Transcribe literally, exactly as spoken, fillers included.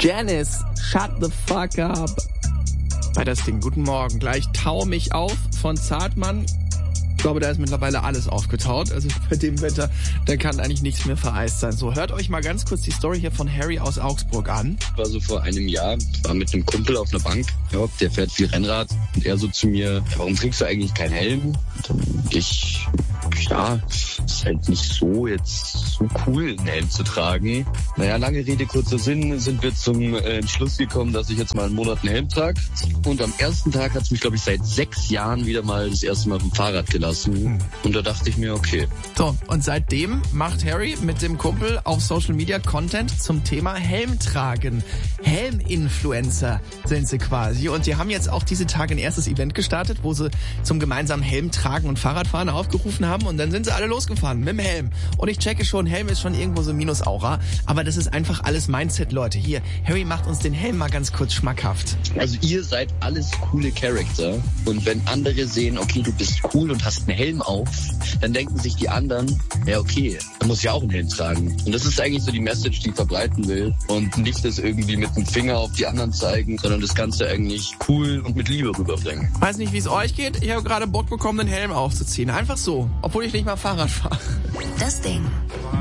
Janice, shut the fuck up. Bei das Ding, guten Morgen. Gleich Tau mich auf von Zartmann. Ich glaube, da ist mittlerweile alles aufgetaut. Also bei dem Wetter, da kann eigentlich nichts mehr vereist sein. So, hört euch mal ganz kurz die Story hier von Harry aus Augsburg an. War so vor einem Jahr, war mit einem Kumpel auf einer Bank. Ja, der fährt viel Rennrad. Und er so zu mir, warum trägst du eigentlich keinen Helm? Und dann ich, ja, ist halt nicht so jetzt so cool, einen Helm zu tragen. Naja, lange Rede, kurzer Sinn, sind wir zum äh, Entschluss gekommen, dass ich jetzt mal einen Monat einen Helm trage. Und am ersten Tag hat es mich, glaube ich, seit sechs Jahren wieder mal das erste Mal vom Fahrrad gelassen. Und da dachte ich mir, okay. So, und seitdem macht Harry mit dem Kumpel auf Social Media Content zum Thema Helm tragen. Helm-Influencer sind sie quasi. Und die haben jetzt auch diese Tage ein erstes Event gestartet, wo sie zum gemeinsamen Helm tragen und Fahrradfahren aufgerufen haben. Und dann sind sie alle losgefahren mit dem Helm. Und ich checke schon, Helm ist schon irgendwo so Minus-Aura. Aber das ist einfach alles Mindset, Leute. Hier, Harry macht uns den Helm mal ganz kurz schmackhaft. Also ihr seid alles coole Charakter. Und wenn andere sehen, okay, du bist cool und hast einen Helm auf, dann denken sich die anderen, ja okay, dann muss ich auch einen Helm tragen. Und das ist eigentlich so die Message, die ich verbreiten will. Und nicht das irgendwie mit dem Finger auf die anderen zeigen, sondern das Ganze eigentlich cool und mit Liebe rüberbringen. Weiß nicht, wie es euch geht. Ich habe gerade Bock bekommen, den Helm aufzuziehen. Einfach so. Obwohl ich nicht mal Fahrrad fahre. Das Ding.